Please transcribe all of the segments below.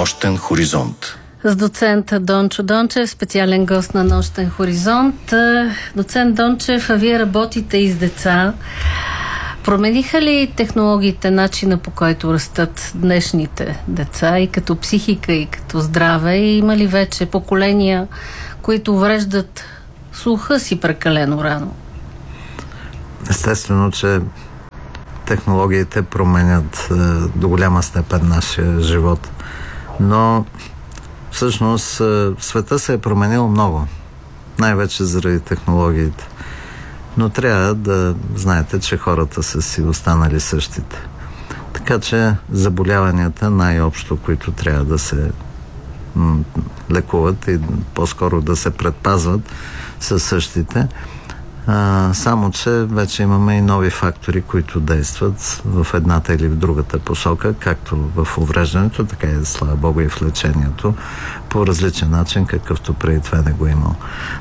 Нощен хоризонт. С доцент Дончо Дончев, специален гост на Нощен хоризонт. Доцент Дончев, а вие работите и с деца. Промениха ли технологиите начина, по който растат днешните деца и като психика, и като здраве? И има ли вече поколения, които увреждат слуха си прекалено рано? Естествено, че технологиите променят до голяма степен нашия живот. Но всъщност света се е променил много. Най-вече заради технологиите. Но трябва да знаете, че хората са си останали същите. Така че заболяванията най-общо, които трябва да се лекуват и по-скоро да се предпазват, са същите. Само че вече имаме и нови фактори, които действат в едната или в другата посока, както в увреждането, така и, слава Богу, и в лечението, по различен начин, какъвто преди това не го имал.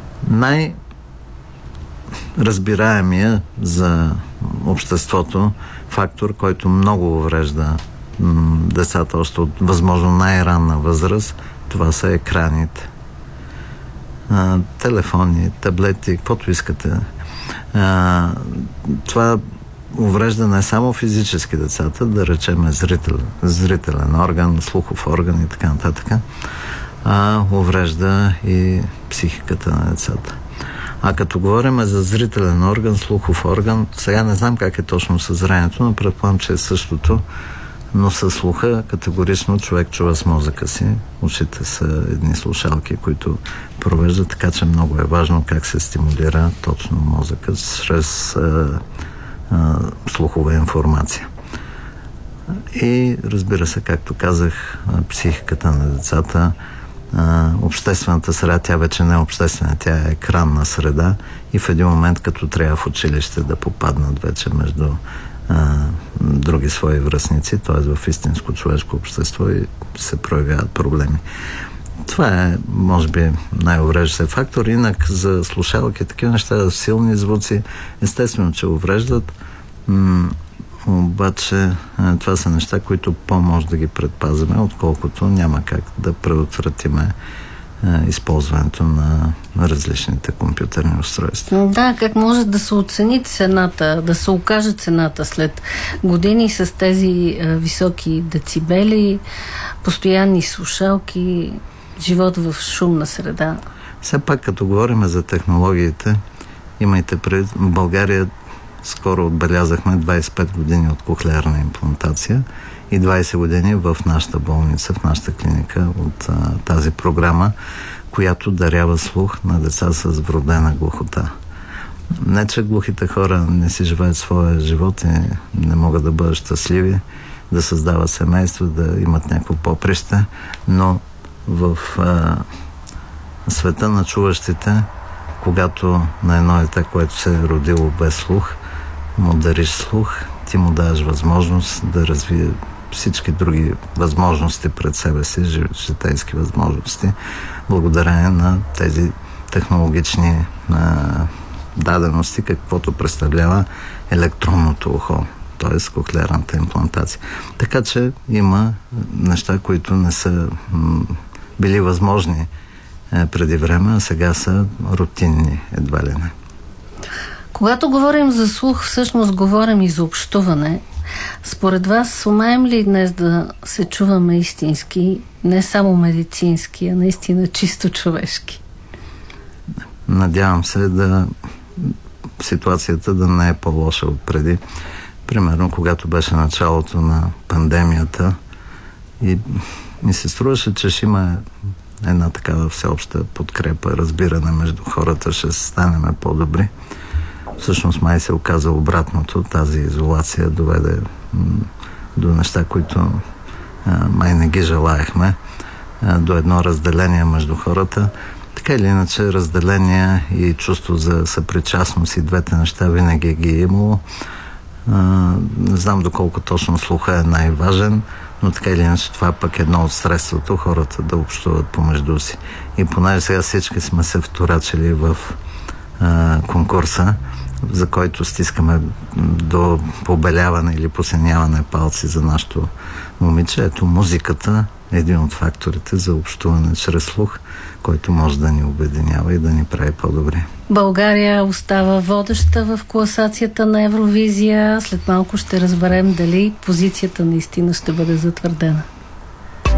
Най-разбираемия за обществото фактор, който много уврежда децата още от възможно най-ранна възраст, това са екраните. Телефони, таблети, каквото искате. Това уврежда не само физически децата, да речем зрителен орган, слухов орган и така нататък, уврежда и психиката на децата. А като говорим за зрителен орган, слухов орган, сега не знам как е точно със зрението, но предполагам, че е същото. Но със слуха категорично човек чува с мозъка си. Ушите са едни слушалки, които провеждат, така че много е важно как се стимулира точно мозъка чрез слухова информация. И разбира се, както казах, психиката на децата, обществената среда, тя вече не е обществена, тя е екранна среда и в един момент, като трябва в училище да попаднат вече между други свои връстници, т.е. в истинско човешко общество, и се проявяват проблеми. Това е, може би, най-увреждащ фактор. Инак за слушалки, такива неща, силни звуци, естествено, че увреждат, обаче това са неща, които по-може да ги предпазваме, отколкото няма как да предотвратиме използването на различните компютърни устройства. Да, как може да се оцени цената, да се окаже цената след години с тези високи децибели, постоянни слушалки, живот в шумна среда? Все пак, като говорим за технологиите, имайте пред в България скоро отбелязахме 25 години от кохлеарна имплантация и 20 години в нашата болница, в нашата клиника от тази програма, която дарява слух на деца с вродена глухота. Не, че глухите хора не си живеят своя живот и не могат да бъдат щастливи, да създават семейство, да имат някакво поприще, но в света на чуващите, когато на едно дете, което се е родило без слух, му дариш слух, ти му даваш възможност да развие всички други възможности пред себе си, житейски възможности, благодарение на тези технологични дадености, каквото представлява електронното ухо, т.е. кохлеарната имплантация. Така че има неща, които не са били възможни преди време, а сега са рутинни, едва ли не. Когато говорим за слух, всъщност говорим и за общуване. Според вас, умеем ли днес да се чуваме истински, не само медицински, а наистина чисто човешки? Надявам се ситуацията да не е по-лоша от преди. Примерно, когато беше началото на пандемията и ми се струваше, че ще има една такава всеобща подкрепа, разбиране между хората, ще станем по-добри. Всъщност май се оказа обратното. Тази изолация доведе до неща, които май не ги желаехме, до едно разделение между хората. Така или иначе, разделение и чувство за съпричастност, и двете неща винаги ги е имало. Не знам доколко точно слуха е най-важен, но така или иначе това пък е едно от средството хората да общуват помежду си. И понеже сега всички сме се вторачили в конкурса, за който стискаме до побеляване или посиняване палци за нашето момиче. Ето, музиката е един от факторите за общуване чрез слух, който може да ни обединява и да ни прави по-добри. България остава водеща в класацията на Евровизия. След малко ще разберем дали позицията наистина ще бъде затвърдена.